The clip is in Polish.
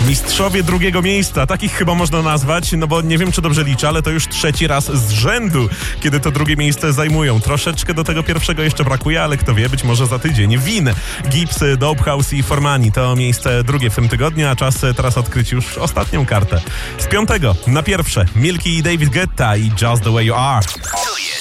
Mistrzowie drugiego miejsca, takich chyba można nazwać, no bo nie wiem, czy dobrze liczę, ale to już trzeci raz z rzędu, kiedy to drugie miejsce zajmują. Troszeczkę do tego pierwszego jeszcze brakuje, ale kto wie, być może za tydzień. Win, Gibbs, Dope House i Formani to miejsce drugie w tym tygodniu, a czas teraz odkryć już ostatnią kartę. Z 5. na pierwsze Milky i David Guetta i Just the Way You Are.